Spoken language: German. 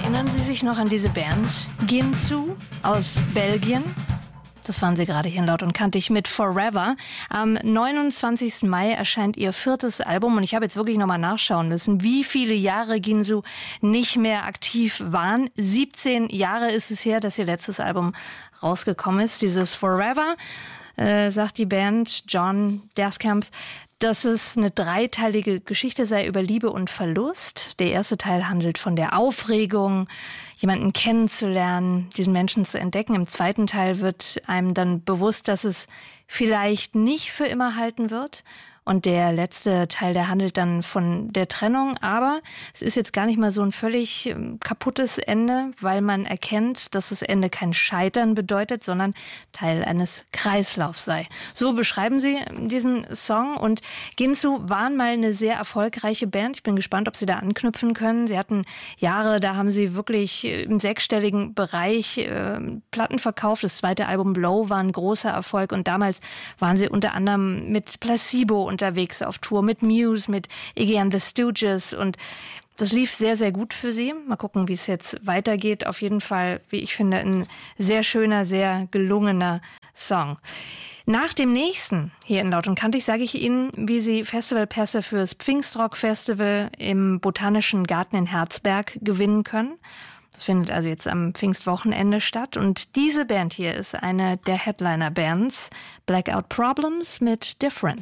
Erinnern Sie sich noch an diese Band? Ginsu aus Belgien? Das waren sie gerade hier in Laut und Kantig mit Forever. Am 29. Mai erscheint ihr 4. Album und ich habe jetzt wirklich nochmal nachschauen müssen, wie viele Jahre Ginsu nicht mehr aktiv waren. 17 Jahre ist es her, dass ihr letztes Album rausgekommen ist. Dieses Forever, sagt die Band John Derskamp, dass es eine dreiteilige Geschichte sei über Liebe und Verlust. Der erste Teil handelt von der Aufregung, jemanden kennenzulernen, diesen Menschen zu entdecken. Im zweiten Teil wird einem dann bewusst, dass es vielleicht nicht für immer halten wird. Und der letzte Teil, der handelt dann von der Trennung. Aber es ist jetzt gar nicht mal so ein völlig kaputtes Ende, weil man erkennt, dass das Ende kein Scheitern bedeutet, sondern Teil eines Kreislaufs sei. So beschreiben sie diesen Song. Und Ginsu waren mal eine sehr erfolgreiche Band. Ich bin gespannt, ob sie da anknüpfen können. Sie hatten Jahre, da haben sie wirklich im sechsstelligen Bereich Platten verkauft. Das zweite Album Blow war ein großer Erfolg. Und damals waren sie unter anderem mit Placebo unterwegs auf Tour, mit Muse, mit Iggy and the Stooges, und das lief sehr, sehr gut für sie. Mal gucken, wie es jetzt weitergeht. Auf jeden Fall, wie ich finde, ein sehr schöner, sehr gelungener Song. Nach dem nächsten hier in Laut und Kantig sage ich Ihnen, wie Sie Festivalpässe fürs Pfingstrock Festival im Botanischen Garten in Herzberg gewinnen können. Das findet also jetzt am Pfingstwochenende statt. Und diese Band hier ist eine der Headliner-Bands, Blackout Problems mit Different.